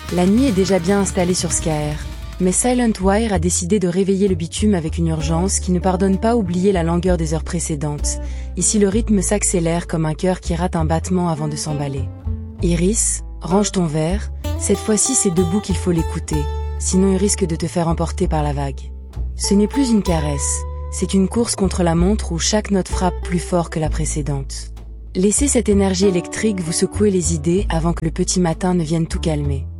La nuit est déjà bien installée sur Skaer, mais Silent Wire a décidé de réveiller le bitume avec une urgence qui ne pardonne pas oublier la langueur des heures précédentes. Ici le rythme s'accélère comme un cœur qui rate un battement avant de s'emballer. Iris, range ton verre, cette fois-ci c'est debout qu'il faut l'écouter, sinon il risque de te faire emporter par la vague. Ce n'est plus une caresse, c'est une course contre la montre où chaque note frappe plus fort que la précédente. Laissez cette énergie électrique vous secouer les idées avant que le petit matin ne vienne tout calmer.